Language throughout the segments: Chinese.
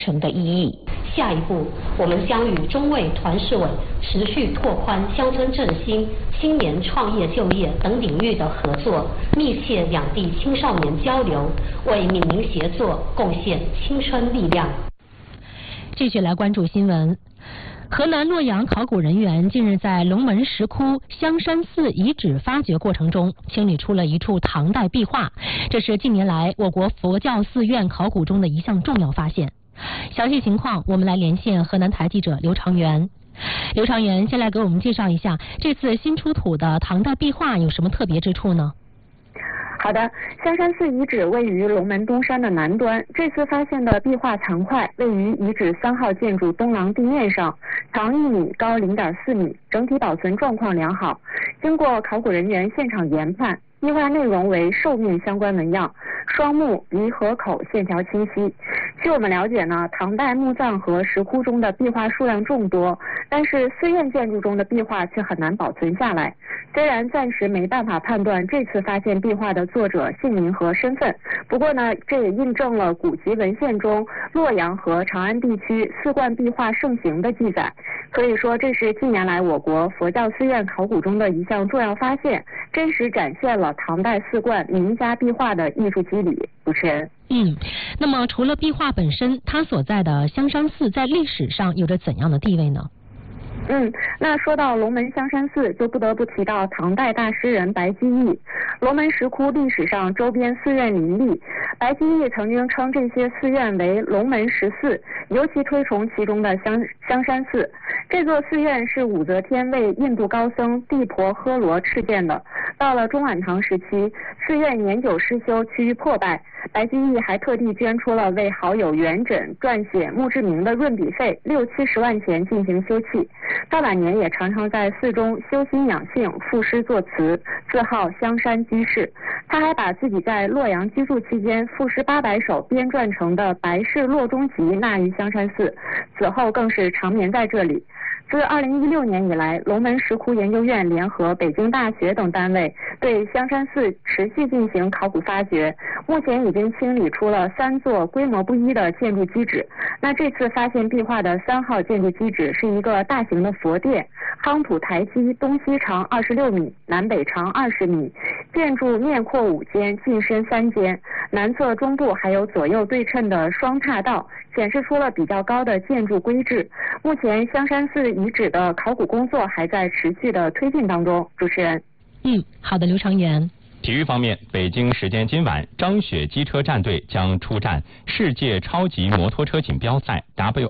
程的意义。下一步，我们将与中卫团市委持续拓宽乡村振兴、青年创业就业等领域的合作，密切两地青少年交流，为闽民协作贡献青春力量。 继续来关注新闻。河南洛阳考古人员近日在龙门石窟香山寺遗址发掘过程中，清理出了一处唐代壁画，这是近年来我国佛教寺院考古中的一项重要发现。详细情况，我们来连线河南台记者刘长元。刘长元，先来给我们介绍一下这次新出土的唐代壁画有什么特别之处呢？ 好的，香山寺遗址位于龙门东山的南端，这次发现的壁画残块位于遗址3号建筑东廊地面上，长1米，高0.4米，整体保存状况良好。经过考古人员现场研判，壁画内容为兽面相关纹样，双目、鼻、合口线条清晰。据我们了解呢，唐代墓葬和石窟中的壁画数量众多，但是寺院建筑中的壁画却很难保存下来。虽然暂时没办法判断这次发现壁画的作者姓名和身份，不过呢，这也印证了古籍文献中洛阳和长安地区寺观壁画盛行的记载。可以说，这是近年来我国佛教寺院考古中的一项重要发现，真实展现了唐代寺观名家壁画的艺术肌理。主持人。 那么除了壁画本身，它所在的香山寺在历史上有着怎样的地位呢？ 那说到龙门香山寺，就不得不提到唐代大诗人白居易。龙门石窟历史上周边寺院林立，白居易曾经称这些寺院为龙门石寺，尤其推崇其中的香山寺。这座寺院是武则天为印度高僧地婆诃罗敕建的。到了中晚唐时期，寺院年久失修，趋于破败。白居易还特地捐出了为好友元稹撰写墓志铭的润笔费60-70万钱进行修葺。他晚年也常常在寺中修心养性，赋诗作词，自号香山居士。他还把自己在洛阳居住期间赋诗800首编撰成的《白氏洛中集》纳于香山寺，此后更是长眠在这里。自2016年以来，龙门石窟研究院联合北京大学等单位对香山寺持续进行考古发掘，目前已经清理出了3座规模不一的建筑基址。那这次发现壁画的3号建筑基址是一个大型的佛殿，夯土台基，东西长26米，南北长20米，建筑面阔5间，进深3间，南侧中部还有左右对称的双岔道，显示出了比较高的建筑规制。目前香山寺遗址的考古工作还在持续的推进当中。主持人。 好的，刘长元。 体育方面，北京时间今晚，张雪机车战队将出战世界超级摩托车锦标赛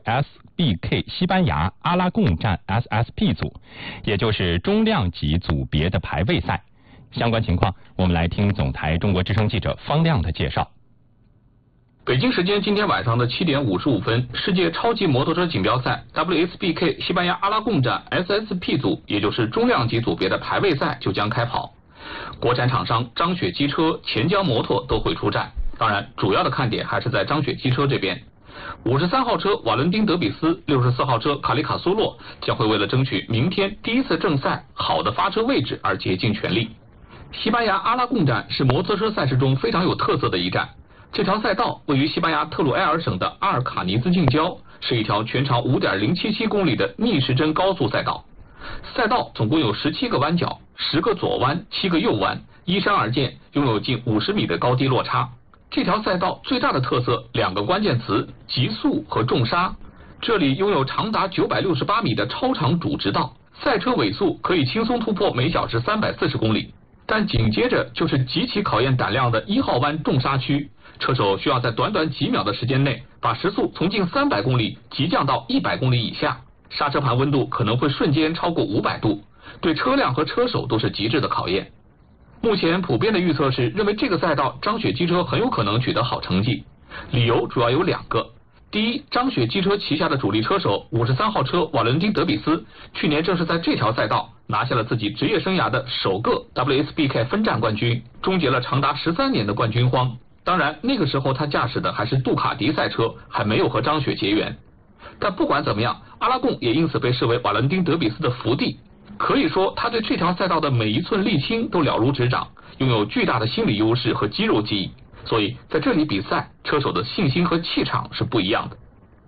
WSBK 西班牙阿拉贡站 SSP 组，也就是中量级组别的排位赛。相关情况，我们来听总台中国之声记者方亮的介绍。 北京时间今天晚上的7点55分，世界超级摩托车锦标赛 WSBK 西班牙阿拉贡站 SSP 组，也就是中量级组别的排位赛就将开跑。国产厂商张雪机车、钱江摩托都会出战，当然主要的看点还是在张雪机车这边。53号车瓦伦丁德比斯、64号车卡里卡苏洛将会为了争取明天第一次正赛好的发车位置而竭尽全力。西班牙阿拉贡站是摩托车赛事中非常有特色的一站，这条赛道位于西班牙特鲁埃尔省的阿尔卡尼兹近郊，是一条全长5.077公里的逆时针高速赛道。赛道总共有17个弯角，10个左弯，7个右弯，依山而建，拥有近50米的高低落差。这条赛道最大的特色2个关键词：极速和重刹。这里拥有长达968米的超长主直道，赛车尾速可以轻松突破每小时340公里。但紧接着就是极其考验胆量的1号弯重刹区，车手需要在短短几秒的时间内把时速从近300公里急降到100公里以下，刹车盘温度可能会瞬间超过500度，对车辆和车手都是极致的考验。目前普遍的预测是认为这个赛道张雪机车很有可能取得好成绩，理由主要有2个。第一，张雪机车旗下的主力车手53号车瓦伦丁德比斯去年正是在这条赛道拿下了自己职业生涯的首个 WSBK 分站冠军，终结了长达13年的冠军荒。当然那个时候他驾驶的还是杜卡迪赛车，还没有和张雪结缘。但不管怎么样，阿拉贡也因此被视为瓦伦丁德比斯的福地，可以说他对这条赛道的每一寸沥青都了如指掌，拥有巨大的心理优势和肌肉记忆，所以在这里比赛，车手的信心和气场是不一样的。